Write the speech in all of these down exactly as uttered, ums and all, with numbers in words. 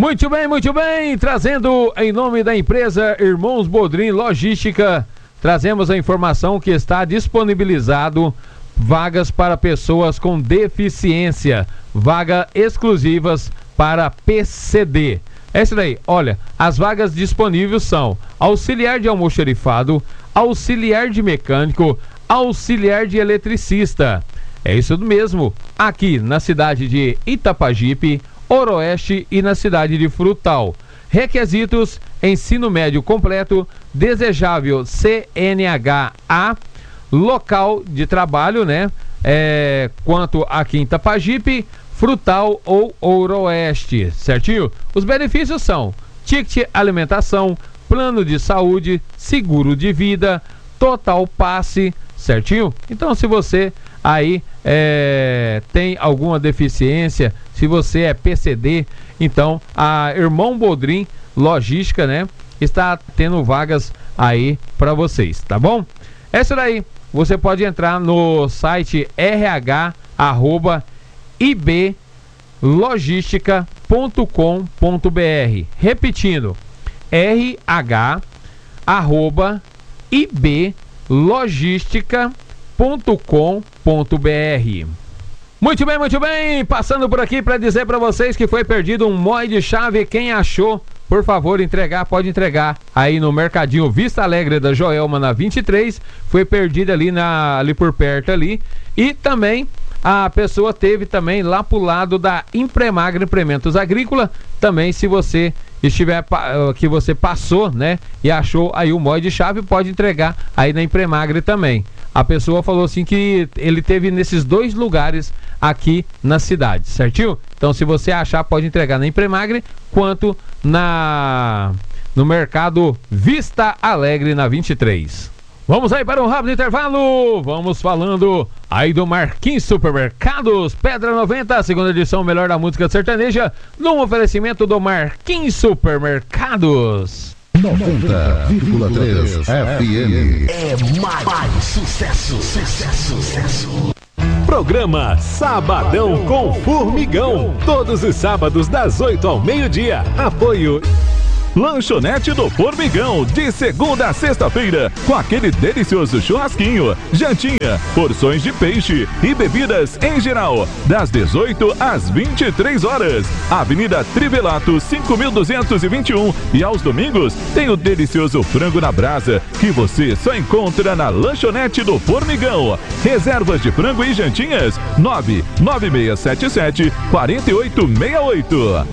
Muito bem, muito bem, trazendo em nome da empresa Irmãos Bodrim Logística, trazemos a informação que está disponibilizado vagas para pessoas com deficiência, vagas exclusivas para P C D. É isso daí, olha, as vagas disponíveis são auxiliar de almoxarifado, auxiliar de mecânico, auxiliar de eletricista. É isso mesmo, aqui na cidade de Itapajipe, Oroeste e na cidade de Frutal. Requisitos: ensino médio completo, desejável C N H A, local de trabalho, né? É, quanto aqui em Itapajipe, Frutal ou Oroeste, certinho? Os benefícios são ticket alimentação, plano de saúde, seguro de vida, total passe, certinho? Então, se você aí é, tem alguma deficiência, se você é P C D, então a Irmão Bodrim Logística, né, está tendo vagas aí para vocês, tá bom? É isso daí. Você pode entrar no site r h arroba i b logística ponto com ponto b r. Repetindo, r h arroba i b logística ponto com ponto b r. Muito bem, muito bem, passando por aqui para dizer para vocês que foi perdido um mói de chave. Quem achou, por favor, entregar, pode entregar aí no Mercadinho Vista Alegre da Joelma, na vinte e três, foi perdido ali, na, ali por perto ali, e também a pessoa teve também lá pro lado da Impremagre Implementos Agrícola, também se você estiver, que você passou, né, e achou aí o mói de chave, pode entregar aí na Impremagre também. A pessoa falou assim que ele teve nesses dois lugares aqui na cidade, certinho? Então, se você achar, pode entregar na Impremagre, quanto na no Mercado Vista Alegre, na vinte e três. Vamos aí para um rápido intervalo. Vamos falando aí do Marquinhos Supermercados, Pedra noventa, segunda edição, melhor da música sertaneja, num oferecimento do Marquinhos Supermercados. noventa vírgula três F M. É mais, mais sucesso, sucesso, sucesso. Programa Sabadão com Formigão. Todos os sábados das oito ao meio-dia. Apoio Lanchonete do Formigão, de segunda a sexta-feira, com aquele delicioso churrasquinho, jantinha, porções de peixe e bebidas em geral, das dezoito às vinte e três horas. Avenida Trivelato, cinco mil duzentos e vinte e um. E aos domingos tem o delicioso frango na brasa, que você só encontra na Lanchonete do Formigão. Reservas de frango e jantinhas, nove nove seis sete sete, quatro oito seis oito.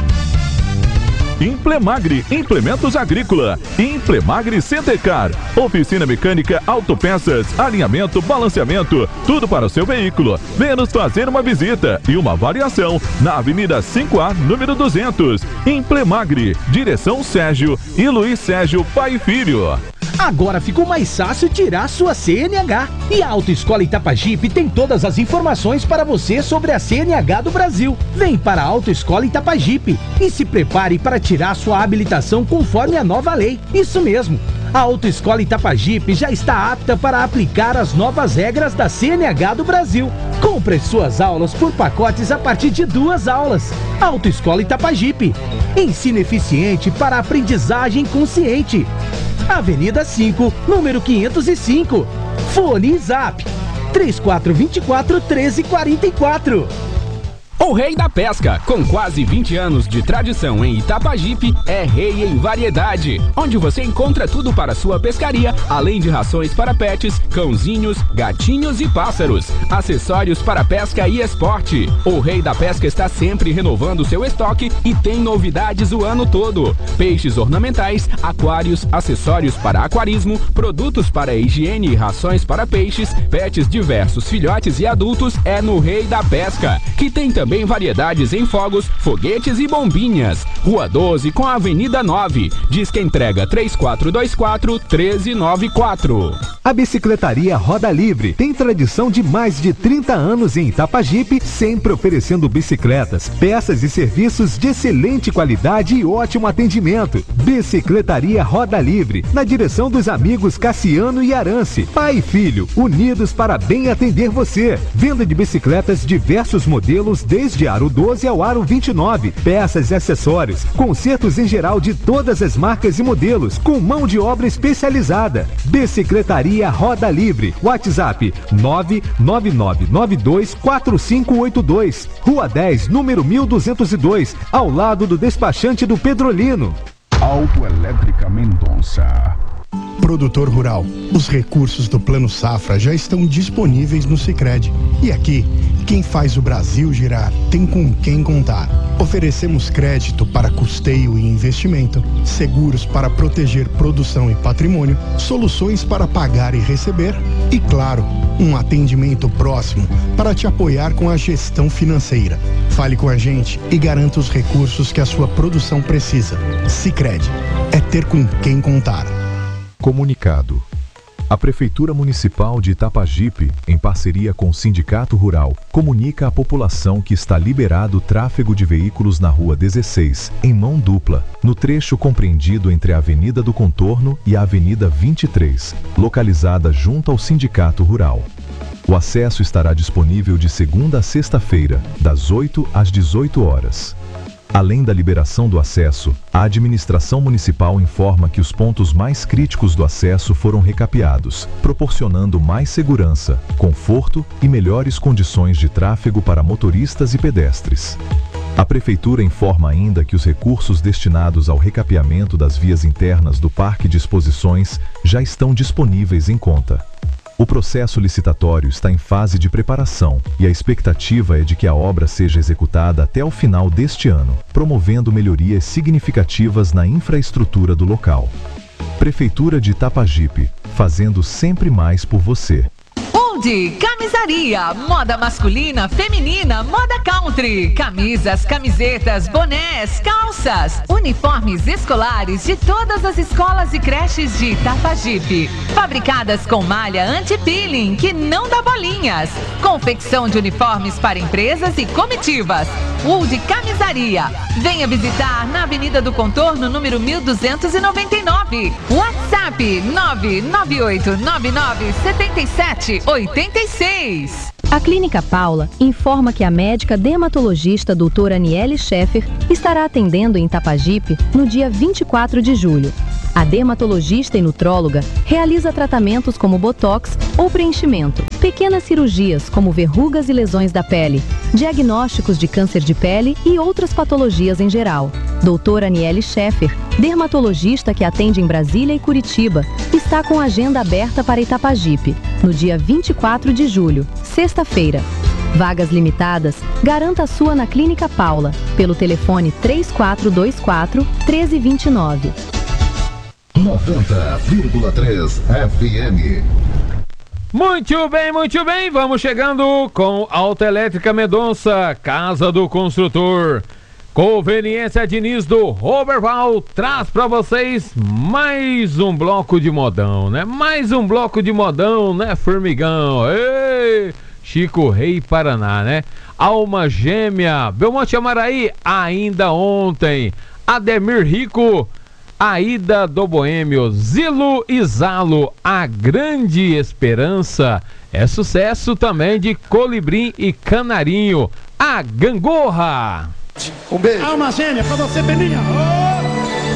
Implemagre Implementos Agrícola, Implemagre Centecar, oficina mecânica, autopeças, alinhamento, balanceamento, tudo para o seu veículo. Venha nos fazer uma visita e uma avaliação na Avenida cinco A, número duzentos. Implemagre, direção Sérgio e Luiz Sérgio Pai e Filho. Agora ficou mais fácil tirar sua C N H. E a Autoescola Itapajipe tem todas as informações para você sobre a C N H do Brasil. Vem para a Autoescola Itapajipe e se prepare para tirar sua habilitação conforme a nova lei. Isso mesmo. A Autoescola Itapajipe já está apta para aplicar as novas regras da C N H do Brasil. Compre suas aulas por pacotes a partir de duas aulas. Autoescola Itapajipe. Ensino eficiente para aprendizagem consciente. Avenida cinco, número quinhentos e cinco. Fone e Zap três quatro dois quatro, um três quatro quatro. O Rei da Pesca, com quase vinte anos de tradição em Itapajipe, é rei em variedade, onde você encontra tudo para sua pescaria, além de rações para pets, cãozinhos, gatinhos e pássaros, acessórios para pesca e esporte. O Rei da Pesca está sempre renovando seu estoque e tem novidades o ano todo. Peixes ornamentais, aquários, acessórios para aquarismo, produtos para higiene e rações para peixes, pets diversos, filhotes e adultos, é no Rei da Pesca, que tem também Também variedades em fogos, foguetes e bombinhas. Rua doze com a Avenida nove. Diz que entrega três quatro dois quatro, um três nove quatro. A Bicicletaria Roda Livre tem tradição de mais de trinta anos em Itapajipe, sempre oferecendo bicicletas, peças e serviços de excelente qualidade e ótimo atendimento. Bicicletaria Roda Livre, na direção dos amigos Cassiano e Arance. Pai e filho, unidos para bem atender você. Venda de bicicletas diversos modelos, desde aro doze ao aro vinte e nove. Peças e acessórios, consertos em geral de todas as marcas e modelos, com mão de obra especializada. Bicicletaria Roda Livre. WhatsApp nove nove nove nove dois quatro cinco oito dois. Rua dez, número mil duzentos e dois, ao lado do despachante do Pedrolino. Autoelétrica Mendonça. Produtor rural, os recursos do Plano Safra já estão disponíveis no Sicredi. E aqui, quem faz o Brasil girar tem com quem contar. Oferecemos crédito para custeio e investimento, seguros para proteger produção e patrimônio, soluções para pagar e receber e, claro, um atendimento próximo para te apoiar com a gestão financeira. Fale com a gente e garanta os recursos que a sua produção precisa. Sicredi, é ter com quem contar. Comunicado. A Prefeitura Municipal de Itapajipe, em parceria com o Sindicato Rural, comunica à população que está liberado o tráfego de veículos na Rua dezesseis, em mão dupla, no trecho compreendido entre a Avenida do Contorno e a Avenida vinte e três, localizada junto ao Sindicato Rural. O acesso estará disponível de segunda a sexta-feira, das oito às dezoito horas. Além da liberação do acesso, a administração municipal informa que os pontos mais críticos do acesso foram recapeados, proporcionando mais segurança, conforto e melhores condições de tráfego para motoristas e pedestres. A Prefeitura informa ainda que os recursos destinados ao recapeamento das vias internas do Parque de Exposições já estão disponíveis em conta. O processo licitatório está em fase de preparação e a expectativa é de que a obra seja executada até o final deste ano, promovendo melhorias significativas na infraestrutura do local. Prefeitura de Itapajipe, fazendo sempre mais por você. Old Camisaria, moda masculina, feminina, moda country, camisas, camisetas, bonés, calças, uniformes escolares de todas as escolas e creches de Itapajipe, fabricadas com malha anti-peeling que não dá bolinhas, confecção de uniformes para empresas e comitivas. Old Camisaria, venha visitar na Avenida do Contorno, número mil duzentos e noventa e nove, WhatsApp nove nove oito nove nove sete sete oito seis. A Clínica Paula informa que a médica dermatologista doutora Aniele Scheffer estará atendendo em Itapajipe no dia vinte e quatro de julho. A dermatologista e nutróloga realiza tratamentos como botox ou preenchimento, pequenas cirurgias como verrugas e lesões da pele, diagnósticos de câncer de pele e outras patologias em geral. Doutora Aniele Scheffer, dermatologista que atende em Brasília e Curitiba, está com agenda aberta para Itapajipe, no dia vinte e quatro de julho, sexta-feira. Vagas limitadas, garanta a sua na Clínica Paula, pelo telefone três quatro dois quatro, um três dois nove. noventa vírgula três F M. Muito bem, muito bem, vamos chegando com Autoelétrica Mendonça, Casa do Construtor. Conveniência Diniz do Roberval traz pra vocês mais um bloco de modão, né? Mais um bloco de modão, né, formigão? Ei, Chico Rei Paraná, né? Alma Gêmea, Belmonte Amaraí, ainda ontem. Ademir Rico, Aida do Boêmio, Zilo e Zalo, A Grande Esperança. É sucesso também de Colibrim e Canarinho, A Gangorra. Um beijo. Alma Gêmea pra você, Beninha. Oh!